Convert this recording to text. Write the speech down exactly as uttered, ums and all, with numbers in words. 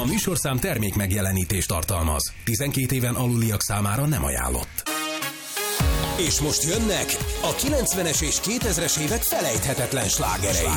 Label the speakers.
Speaker 1: műsorszám termék megjelenítést tartalmaz. tizenkét éven aluliak számára nem ajánlott. És most jönnek a kilencvenes és kétezres évek felejthetetlen slágerei.